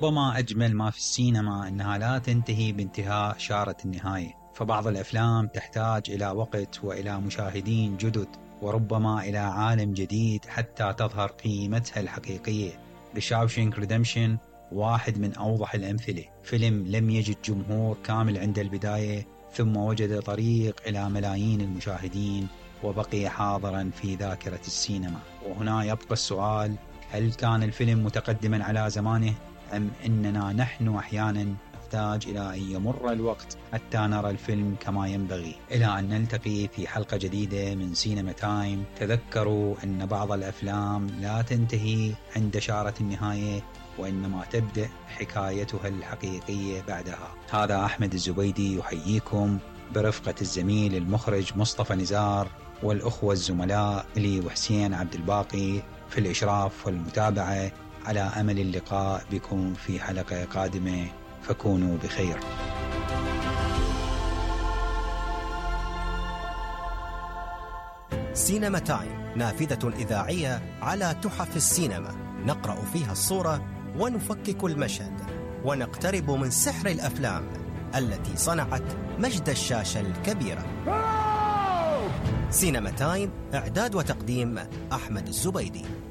وربما أجمل ما في السينما أنها لا تنتهي بانتهاء شارة النهاية، فبعض الأفلام تحتاج إلى وقت وإلى مشاهدين جدد وربما إلى عالم جديد حتى تظهر قيمتها الحقيقية. The Shawshank Redemption واحد من أوضح الأمثلة، فيلم لم يجد جمهور كامل عند البداية ثم وجد طريق إلى ملايين المشاهدين وبقي حاضرا في ذاكرة السينما. وهنا يبقى السؤال، هل كان الفيلم متقدما على زمانه أم أننا نحن أحيانا نحتاج إلى أن يمر الوقت حتى نرى الفيلم كما ينبغي؟ إلى أن نلتقي في حلقة جديدة من سينما تايم. تذكروا أن بعض الأفلام لا تنتهي عند شارة النهاية وإنما تبدأ حكايتها الحقيقية بعدها. هذا أحمد الزبيدي يحييكم برفقة الزميل المخرج مصطفى نزار والأخوة الزملاء لي وحسين عبد الباقي في الإشراف والمتابعة، على أمل اللقاء بكم في حلقة قادمة، فكونوا بخير. سينما تايم نافذة إذاعية على تحف السينما، نقرأ فيها الصورة ونفكك المشهد ونقترب من سحر الأفلام التي صنعت مجد الشاشة الكبيرة. سينما تايم، إعداد وتقديم أحمد الزبيدي.